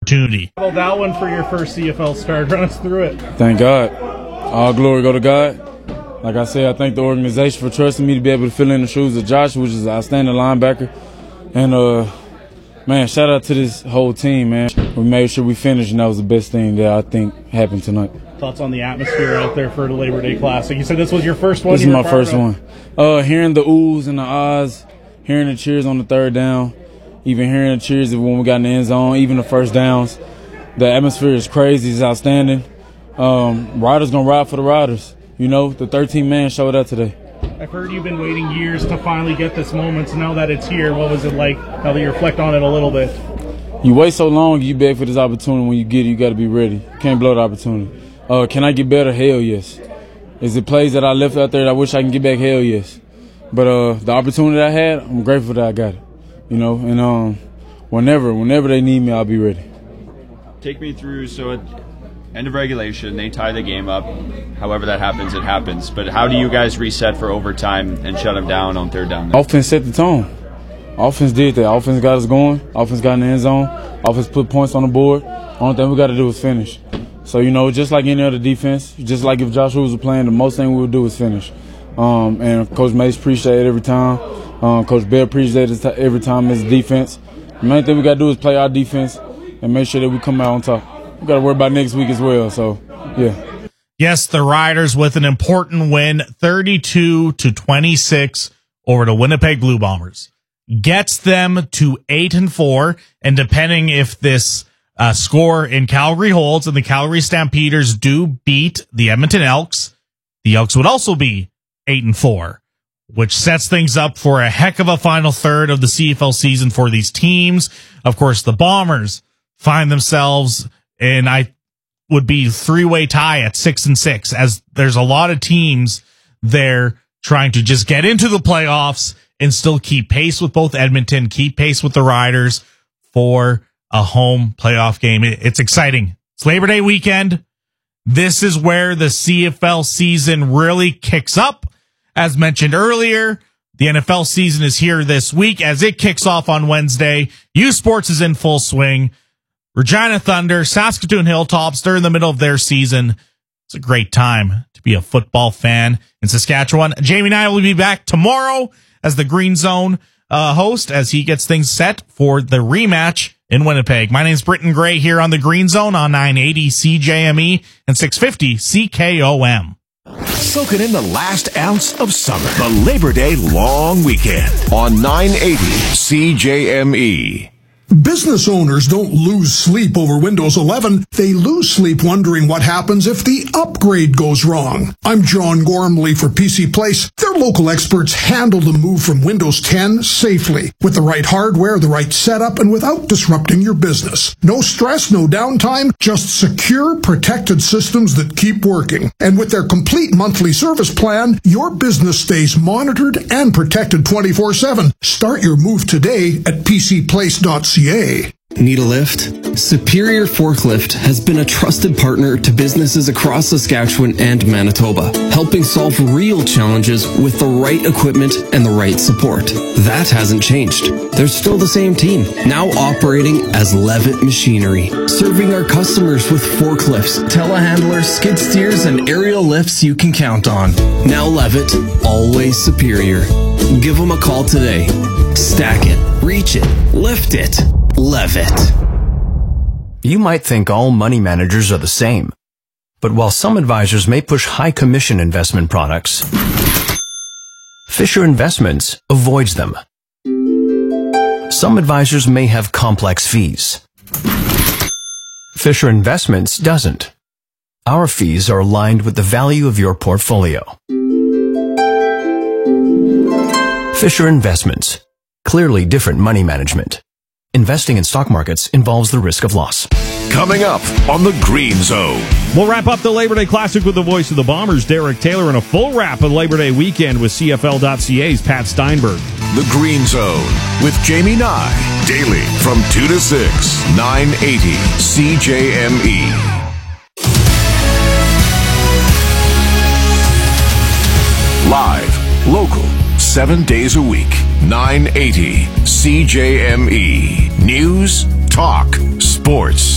opportunity. Well, that one for your first CFL start. Run us through it. Thank God. All glory go to God. Like I said, I thank the organization for trusting me to be able to fill in the shoes of Josh, which is an outstanding linebacker. And, man, shout out to this whole team, man. We made sure we finished, and that was the best thing that I think happened tonight. Thoughts on the atmosphere out there for the Labor Day Classic? You said this was your first one? This is my first one. Hearing the oohs and the ahs, hearing the cheers on the third down, even hearing the cheers when we got in the end zone, even the first downs. The atmosphere is crazy. It's outstanding. Riders going to ride for the riders. You know, the 13-man showed up today. I've heard you've been waiting years to finally get this moment. So now that it's here, what was it like now that you reflect on it a little bit? You wait so long, you beg for this opportunity. When you get it, you got to be ready. You can't blow the opportunity. Can I get better? Hell yes. Is it plays that I left out there that I wish I can get back? Hell yes. But the opportunity I had, I'm grateful that I got it. You know, and whenever they need me, I'll be ready. Take me through, so at end of regulation, they tie the game up. However that happens, it happens. But how do you guys reset for overtime and shut them down on third down? Offense set the tone. Offense did that. Offense got us going. Offense got in the end zone. Offense put points on the board. Only thing we got to do is finish. So, you know, just like any other defense, just like if Josh was playing, the most thing we would do is finish. And Coach Mace appreciated it every time. Coach Bear appreciated it every time as defense. The main thing we got to do is play our defense and make sure that we come out on top. We got to worry about next week as well. So, yeah. Yes, the Riders with an important win, 32-26 over the Winnipeg Blue Bombers. Gets them to 8-4, and depending if this score in Calgary holds and the Calgary Stampeders do beat the Edmonton Elks, the Elks would also be 8-4, which sets things up for a heck of a final third of the CFL season for these teams. Of course, the Bombers find themselves in, I would be three-way tie at 6-6, as there's a lot of teams there trying to just get into the playoffs and still keep pace with both Edmonton, keep pace with the Riders for a home playoff game. It's exciting. It's Labor Day weekend. This is where the CFL season really kicks up. As mentioned earlier, the NFL season is here this week as it kicks off on Wednesday. U Sports is in full swing. Regina Thunder, Saskatoon Hilltops, they're in the middle of their season. It's a great time to be a football fan in Saskatchewan. Jamie and I will be back tomorrow as the Green Zone host as he gets things set for the rematch in Winnipeg. My name is Britton Gray here on the Green Zone on 980 CJME and 650 CKOM. Soaking in the last ounce of summer. The Labor Day long weekend on 980 CJME. Business owners don't lose sleep over Windows 11. They lose sleep wondering what happens if the upgrade goes wrong. I'm John Gormley for PC Place. Their local experts handle the move from Windows 10 safely, with the right hardware, the right setup, and without disrupting your business. No stress, no downtime, just secure, protected systems that keep working. And with their complete monthly service plan, your business stays monitored and protected 24/7. Start your move today at pcplace.ca. Need a lift? Superior Forklift has been a trusted partner to businesses across Saskatchewan and Manitoba, helping solve real challenges with the right equipment and the right support. That hasn't changed. They're still the same team, now operating as Levitt Machinery, serving our customers with forklifts, telehandlers, skid steers, and aerial lifts you can count on. Now Levitt, always superior. Give them a call today. Stack it, reach it, lift it. Levitt. You might think all money managers are the same, but while some advisors may push high commission investment products, Fisher Investments avoids them. Some advisors may have complex fees. Fisher Investments doesn't. Our fees are aligned with the value of your portfolio. Fisher Investments. Clearly different money management. Investing in stock markets involves the risk of loss. Coming up on the Green Zone. We'll wrap up the Labor Day Classic with the voice of the Bombers, Derek Taylor, and a full wrap of Labor Day weekend with CFL.ca's Pat Steinberg. The Green Zone with Jamie Nye. Daily from 2 to 6, 980 CJME. Live, local, 7 days a week. 980 CJME. News, talk, sports.